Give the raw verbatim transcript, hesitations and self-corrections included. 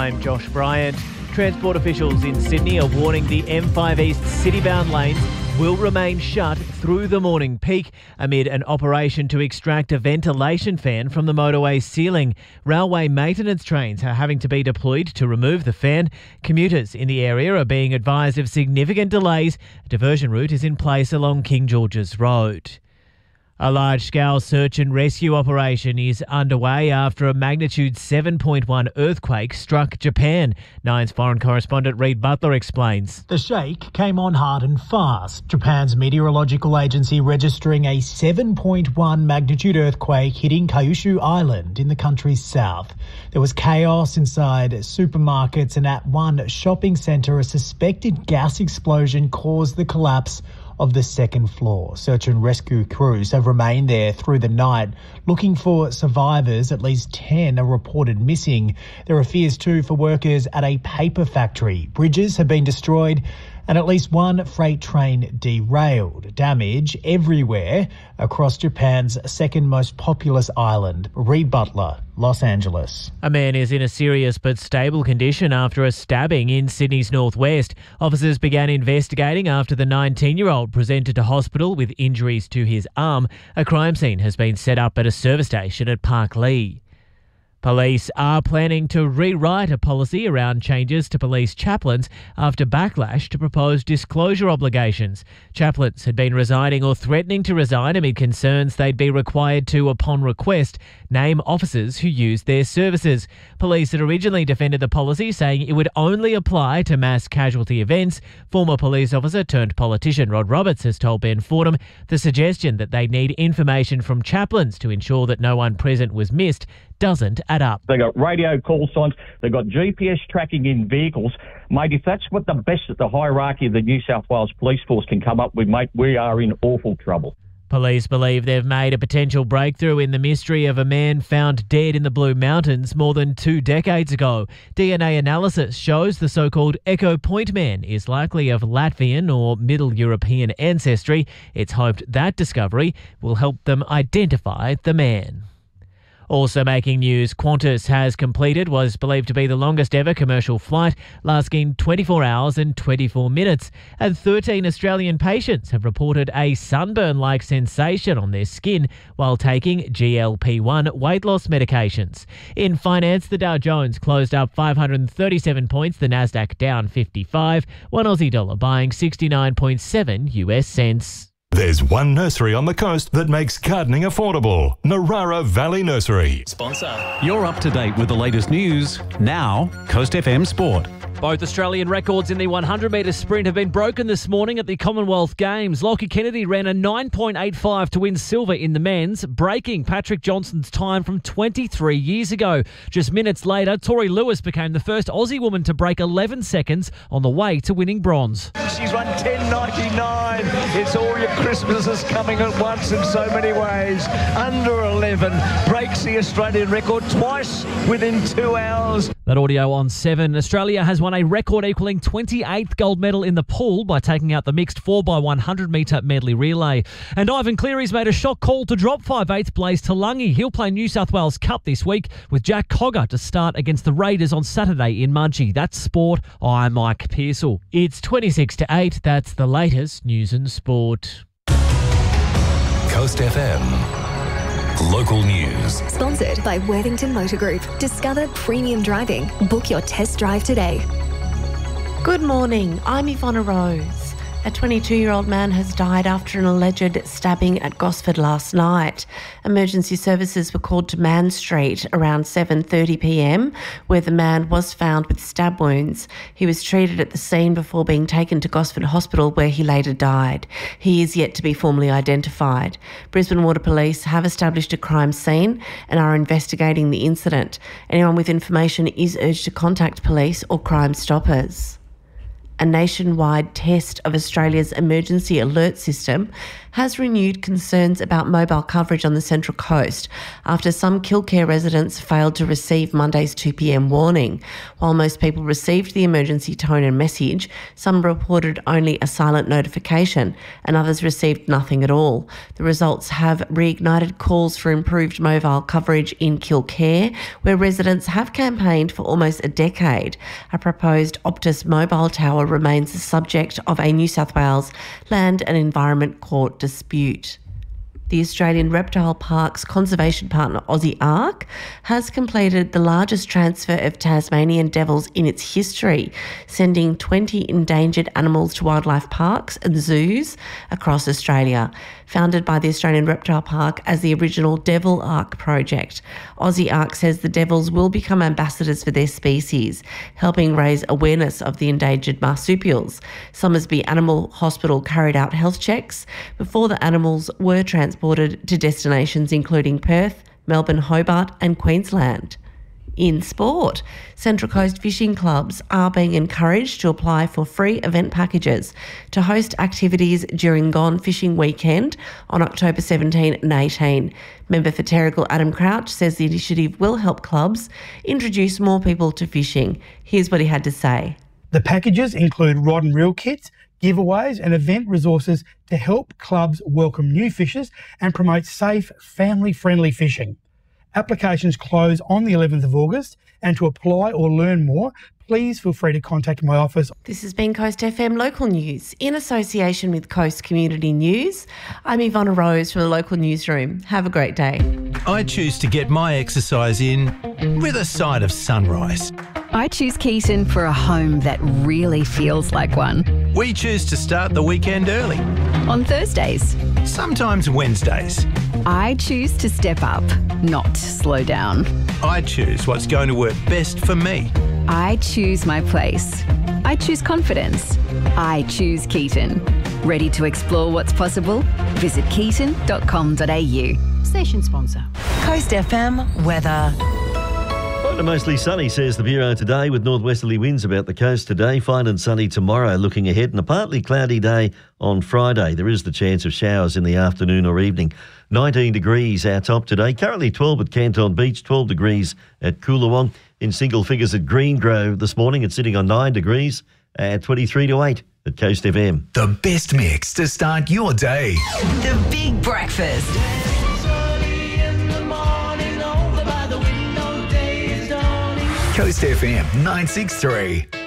I'm Josh Bryant. Transport officials in Sydney are warning the M five East city-bound lanes will remain shut through the morning peak amid an operation to extract a ventilation fan from the motorway's ceiling. Railway maintenance trains are having to be deployed to remove the fan. Commuters in the area are being advised of significant delays. A diversion route is in place along King George's Road. A large-scale search and rescue operation is underway after a magnitude seven point one earthquake struck Japan. Nine's foreign correspondent Reid Butler explains. The shake came on hard and fast. Japan's meteorological agency registering a seven point one magnitude earthquake hitting Kyushu Island in the country's south. There was chaos inside supermarkets, and at one shopping centre, a suspected gas explosion caused the collapse of the second floor. Search and rescue crews have remained there through the night looking for survivors. At least ten are reported missing. There are fears too for workers at a paper factory. Bridges have been destroyed and at least one freight train derailed. Damage everywhere across Japan's second most populous island. Reid Butler, Los Angeles. A man is in a serious but stable condition after a stabbing in Sydney's northwest. Officers began investigating after the nineteen-year-old presented to hospital with injuries to his arm. A crime scene has been set up at a service station at Parklee. Police are planning to rewrite a policy around changes to police chaplains after backlash to proposed disclosure obligations. Chaplains had been resigning or threatening to resign amid concerns they'd be required to, upon request, name officers who used their services. Police had originally defended the policy, saying it would only apply to mass casualty events. Former police officer turned politician Rod Roberts has told Ben Fordham the suggestion that they need information from chaplains to ensure that no one present was missed doesn't add up. They got radio call signs, they've got G P S tracking in vehicles. Mate, if that's what the best of the hierarchy of the New South Wales Police Force can come up with, mate, we are in awful trouble. Police believe they've made a potential breakthrough in the mystery of a man found dead in the Blue Mountains more than two decades ago. D N A analysis shows the so-called Echo Point man is likely of Latvian or Middle European ancestry. It's hoped that discovery will help them identify the man. Also making news, Qantas has completed what is believed to be the longest ever commercial flight, lasting twenty-four hours and twenty-four minutes. And thirteen Australian patients have reported a sunburn-like sensation on their skin while taking G L P one weight loss medications. In finance, the Dow Jones closed up five hundred thirty-seven points, the Nasdaq down fifty-five, one Aussie dollar buying sixty-nine point seven U S cents. There's one nursery on the coast that makes gardening affordable. Narara Valley Nursery. Sponsor. You're up to date with the latest news. Now, Coast F M Sport. Both Australian records in the one hundred metre sprint have been broken this morning at the Commonwealth Games. Lockie Kennedy ran a nine point eight five to win silver in the men's, breaking Patrick Johnson's time from twenty-three years ago. Just minutes later, Tori Lewis became the first Aussie woman to break eleven seconds on the way to winning bronze. She's run ten ninety-nine. It's all your Christmases coming at once in so many ways. Under eleven, breaks the Australian record twice within two hours. That audio on seven. Australia has won a record equalling twenty-eighth gold medal in the pool by taking out the mixed four by one hundred metre medley relay. And Ivan Cleary's made a shock call to drop five eighths Blaze Talangi. He'll play New South Wales Cup this week with Jack Cogger to start against the Raiders on Saturday in Mudgee. That's sport. I'm Mike Pearsall. It's twenty-six to eight. That's the latest news and sport. Coast F M. Local news. Sponsored by Worthington Motor Group. Discover premium driving. Book your test drive today. Good morning. I'm Ivonna Rose. A twenty-two-year-old man has died after an alleged stabbing at Gosford last night. Emergency services were called to Man Street around seven thirty p m, where the man was found with stab wounds. He was treated at the scene before being taken to Gosford Hospital, where he later died. He is yet to be formally identified. Brisbane Water Police have established a crime scene and are investigating the incident. Anyone with information is urged to contact police or Crime Stoppers. a nationwide test of Australia's emergency alert system has renewed concerns about mobile coverage on the Central Coast after some Kilcare residents failed to receive Monday's two p m warning. While most people received the emergency tone and message, some reported only a silent notification and others received nothing at all. The results have reignited calls for improved mobile coverage in Kilcare, where residents have campaigned for almost a decade. A proposed Optus mobile tower remains the subject of a New South Wales Land and Environment Court dispute. The Australian Reptile Park's conservation partner Aussie Ark has completed the largest transfer of Tasmanian devils in its history, sending twenty endangered animals to wildlife parks and zoos across Australia. Founded by the Australian Reptile Park as the original Devil Ark project, Aussie Ark says the devils will become ambassadors for their species, helping raise awareness of the endangered marsupials. Somersby Animal Hospital carried out health checks before the animals were transported to destinations including Perth, Melbourne, Hobart and Queensland. In sport, Central Coast fishing clubs are being encouraged to apply for free event packages to host activities during Gone Fishing Weekend on October seventeenth and eighteenth. Member for Terrigal Adam Crouch says the initiative will help clubs introduce more people to fishing. Here's what he had to say. The packages include rod and reel kits, giveaways and event resources to help clubs welcome new fishers and promote safe, family-friendly fishing. Applications close on the eleventh of August, and to apply or learn more, please feel free to contact my office. This has been Coast F M Local News in association with Coast Community News. I'm Ivonna Rose from the local newsroom. Have a great day. I choose to get my exercise in with a side of sunrise. I choose Keaton for a home that really feels like one. We choose to start the weekend early. On Thursdays. Sometimes Wednesdays. I choose to step up, not slow down. I choose what's going to work best for me. I choose my place. I choose confidence. I choose Keaton. Ready to explore what's possible? Visit keaton dot com dot a u. Station sponsor. Coast F M weather. Mostly sunny, says the Bureau today, with northwesterly winds about the coast today. Fine and sunny tomorrow looking ahead, and a partly cloudy day on Friday. There is the chance of showers in the afternoon or evening. nineteen degrees our top today. Currently twelve at Canton Beach, twelve degrees at Coolawong. In single figures at Green Grove this morning, it's sitting on nine degrees at twenty-three to eight at Coast F M. The best mix to start your day. The Big Breakfast. Coast F M nine six three.